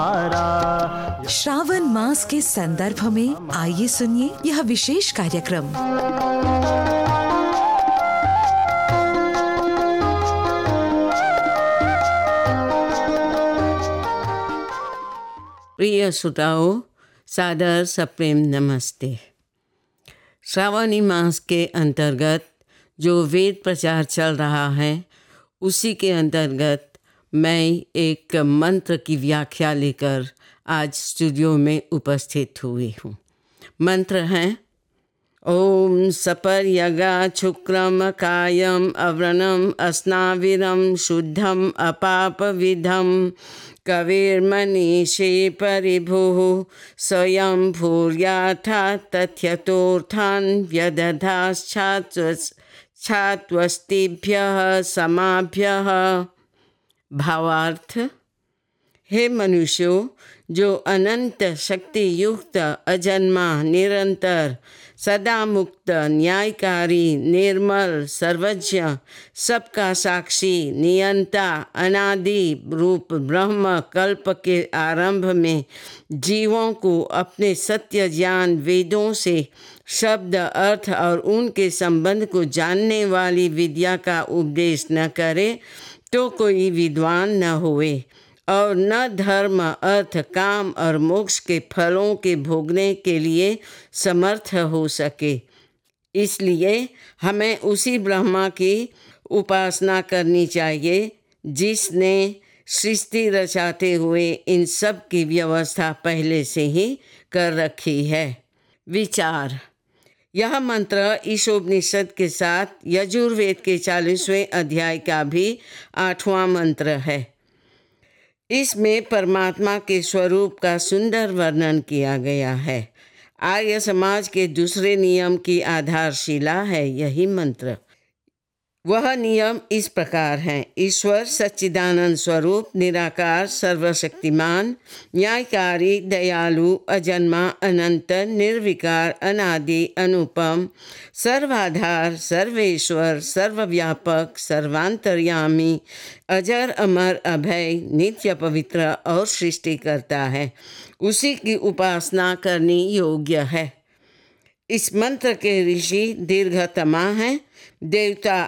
श्रावण मास के संदर्भ में आइए सुनिए यह विशेष कार्यक्रम। प्रिय श्रोताओं, सादर सप्रेम नमस्ते। श्रावणी मास के अंतर्गत जो वेद प्रचार चल रहा है, उसी के अंतर्गत मैं एक मंत्र की व्याख्या लेकर आज स्टूडियो में उपस्थित हुई हूँ। मंत्र है ओम सपर्यगा शुक्रम कायम अव्रणम अस्नाविरम शुद्धम अपापविधम कविर्मनीषे परिभुः स्वयं भूर्याथा तथ्यतोर्थान् व्यदधाश्चात्वस्तिभ्यः समाभ्यः। भावार्थ, हे मनुष्यों, जो अनंत शक्ति युक्त अजन्मा निरंतर सदा मुक्त न्यायकारी निर्मल सर्वज्ञ सबका साक्षी नियंता अनादि रूप ब्रह्म कल्प के आरंभ में जीवों को अपने सत्य ज्ञान वेदों से शब्द अर्थ और उनके संबंध को जानने वाली विद्या का उपदेश न करे तो कोई विद्वान न होवे और न धर्म अर्थ काम और मोक्ष के फलों के भोगने के लिए समर्थ हो सके। इसलिए हमें उसी ब्रह्मा की उपासना करनी चाहिए जिसने सृष्टि रचाते हुए इन सब की व्यवस्था पहले से ही कर रखी है। विचार, यह मंत्र ईशोपनिषद के साथ यजुर्वेद के 40वें अध्याय का भी 8वां मंत्र है। इसमें परमात्मा के स्वरूप का सुंदर वर्णन किया गया है। आर्य समाज के दूसरे नियम की आधारशिला है यही मंत्र। वह नियम इस प्रकार हैं। ईश्वर सच्चिदानंद स्वरूप निराकार सर्वशक्तिमान न्यायकारी दयालु अजन्मा अनंत निर्विकार अनादि अनुपम सर्वाधार सर्वेश्वर सर्वव्यापक सर्वांतर्यामी अजर अमर अभय नित्य पवित्र और सृष्टि करता है। उसी की उपासना करनी योग्य है। इस मंत्र के ऋषि दीर्घतमा हैं। देवता